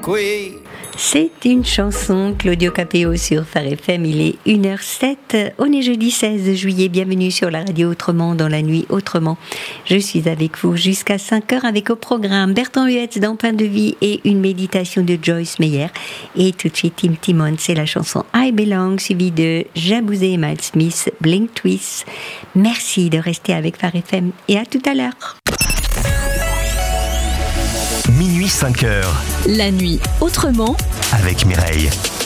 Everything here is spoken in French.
qui. C'est une chanson Claudio Capéo sur Phare FM, il est 1h07. On est jeudi 16 juillet, bienvenue sur la radio Autrement dans la nuit Autrement. Je suis avec vous jusqu'à 5h avec au programme Bertrand Huetz dans Pain de vie et une méditation de Joyce Meyer. Et tout de suite Tim Timon, c'est la chanson I Belong suivie de Jabouzé et Miles Smith, Blink Twist. Merci de rester avec Phare FM et à tout à l'heure. Minuit 5h. La nuit Autrement Avec Mireille.